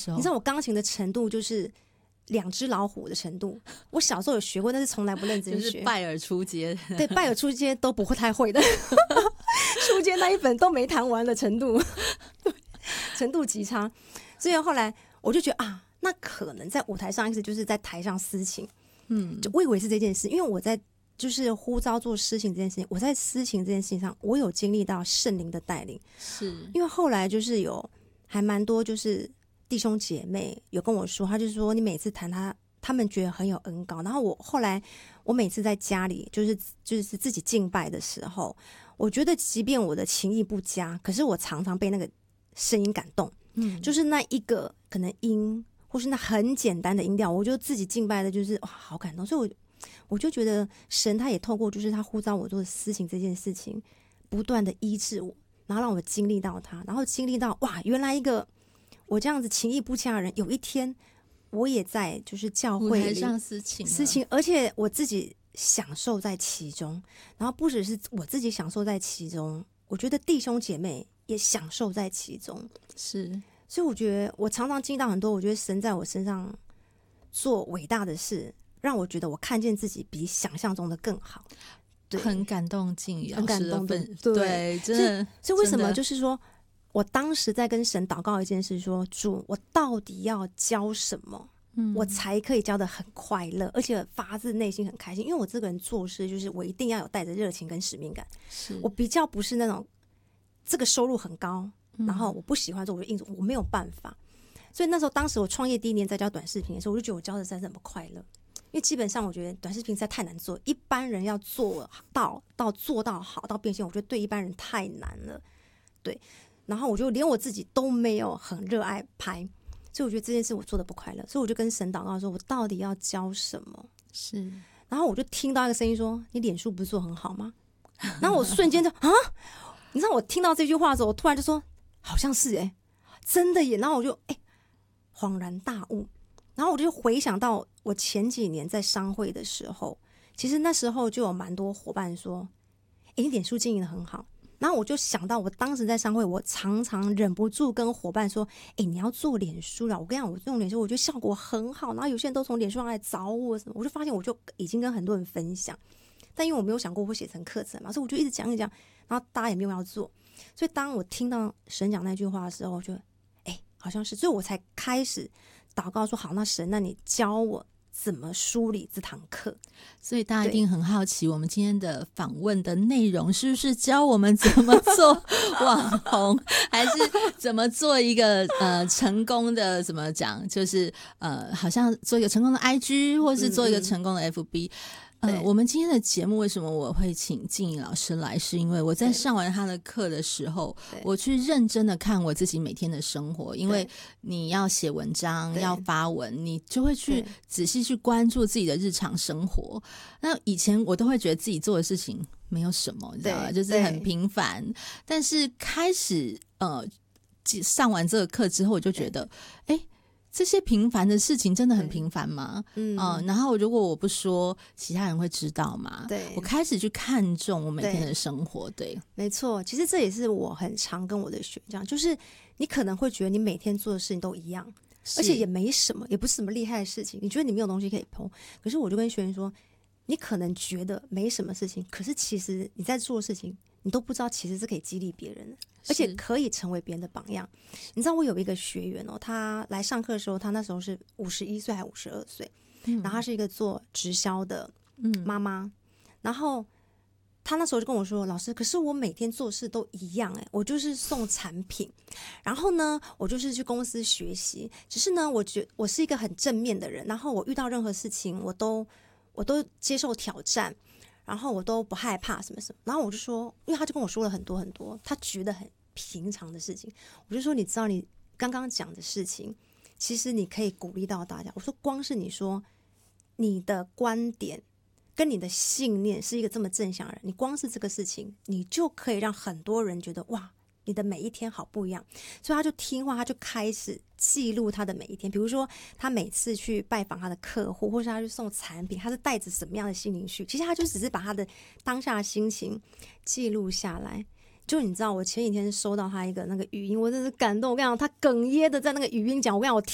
时候？ 你知道我钢琴的程度就是2只老虎的程度。我小时候有学过，但是从来不认真学， 就是拜耳初阶。 对，拜耳初阶都不会太会的，初阶那一本都没弹完的程度，程度极差。所以后来我就觉得啊，那可能在舞台上意思就是在台上司琴，就我以为是这件事，因为我在就是呼召做司琴这件事情，我在司琴这件事情上，我有经历到圣灵的带领， 是因为后来就是有还蛮多就是弟兄姐妹有跟我说，他就说你每次弹他们觉得很有恩膏，然后后来我每次在家里就是自己敬拜的时候，我觉得即便我的情意不佳，可是我常常被那个声音感动，就是那一个可能音或是那很简单的音调，我就自己敬拜的就是哇好感动，所以我就觉得神他也透过就是他呼召我做司琴这件事情，不断的医治我，然后让我经历到他，然后经历到哇，原来一个我这样子情义不佳的人，有一天我也在就是教会里舞台上司琴， 而且我自己享受在其中，然后不只是我自己享受在其中，我觉得弟兄姐妹也享受在其中， 是。 所以我觉得我常常经历到很多，我觉得神在我身上做伟大的事，让我觉得我看见自己比想象中的更好，对， 很感动静怡老师的分， 对， 真的。 所以为什么就是说我当时在跟神祷告一件事，说主，我到底要教什么，我才可以教得很快乐，而且发自内心很开心。因为我这个人做事就是我一定要有带着热情跟使命感，我比较不是那种这个收入很高，然后我不喜欢做我就硬做，我没有办法。所以那时候当时我创业第1年在教短视频的时候，我就觉得我教的实在是很不快乐，因为基本上我觉得短视频实在太难做，一般人要做到好到变现，我觉得对一般人太难了，对。然后我就连我自己都没有很热爱拍，所以我觉得这件事我做的不快乐，所以我就跟神祷告说，我到底要教什么？ 是。 然后我就听到一个声音说，你脸书不是做很好吗？然后我瞬间就啊，你知道我听到这句话的时候，我突然就说好像是真的耶。然后我就恍然大悟，然后我就回想到我前几年在商会的时候，其实那时候就有蛮多伙伴说你脸书经营的很好，然后我就想到我当时在商会，我常常忍不住跟伙伴说你要做脸书了，我跟你讲我用脸书我觉得效果很好，然后有些人都从脸书上来找我什么，我就发现我就已经跟很多人分享，但因为我没有想过会写成课程嘛，所以我就一直讲一讲，然后大家也没有要做，所以当我听到神讲那句话的时候，我就好像是，所以我才开始祷告说好，那神，那你教我怎么梳理这堂课。 所以大家一定很好奇，我们今天的访问的内容是不是教我们怎么做网红，还是怎么做一个成功的怎么讲，就是好像做一个成功的 IG， 或是做一个成功的 FB。我们今天的节目为什么我会请静怡老师来，是因为我在上完他的课的时候，我去认真的看我自己每天的生活，因为你要写文章要发文，你就会去仔细去关注自己的日常生活。那以前我都会觉得自己做的事情没有什么，你知道吗？就是很平凡，但是开始上完这个课之后，我就觉得这些平凡的事情真的很平凡吗？然后如果我不说，其他人会知道吗？对，我开始去看重我每天的生活。对， 没错，其实这也是我很常跟我的学长，就是你可能会觉得你每天做的事情都一样，而且也没什么，也不是什么厉害的事情，你觉得你没有东西可以碰，可是我就跟学员说，你可能觉得没什么事情，可是其实你在做的事情你都不知道其实是可以激励别人的，而且可以成为别人的榜样。你知道我有一个学员他来上课的时候，他那时候是51岁还52岁，然后他是一个做直销的妈妈，然后他那时候就跟我说，老师，可是我每天做事都一样我就是送产品，然后呢我就是去公司学习，只是呢我觉得我是一个很正面的人，然后我遇到任何事情我都接受挑战，然后我都不害怕什么什么。然后我就说，因为他就跟我说了很多很多他觉得很平常的事情，我就说你知道你刚刚讲的事情其实你可以鼓励到大家。我说光是你说你的观点跟你的信念是一个这么正向的人，你光是这个事情你就可以让很多人觉得哇你的每一天好不一样。所以他就听话，他就开始记录他的每一天，比如说他每次去拜访他的客户，或是他去送产品，他是带着什么样的心情去，其实他就只是把他的当下的心情记录下来。就你知道我前几天收到他一个那个语音，我真是感动，我跟你讲他哽咽的在那个语音讲，我跟你讲我